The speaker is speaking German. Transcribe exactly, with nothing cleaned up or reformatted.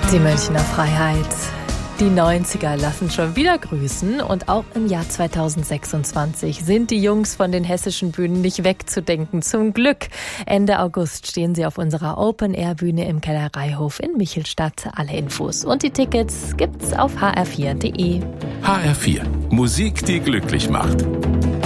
Die Münchner Freiheit. Die neunziger lassen schon wieder grüßen und auch im Jahr zweitausendsechsundzwanzig sind die Jungs von den hessischen Bühnen nicht wegzudenken. Zum Glück. Ende August stehen sie auf unserer Open-Air-Bühne im Kellereihof in Michelstadt. Alle Infos und die Tickets gibt's auf h r vier punkt d e. H R vier. Musik, die glücklich macht.